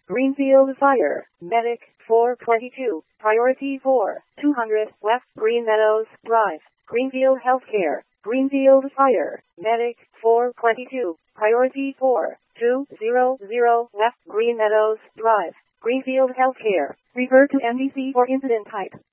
Greenfield Fire, Medic 422, Priority 4, 200 West Green Meadows Drive, Greenfield Healthcare, Greenfield Fire, Medic 422, Priority 4, 200 West Green Meadows Drive, Greenfield Healthcare. Refer to NBC for incident type.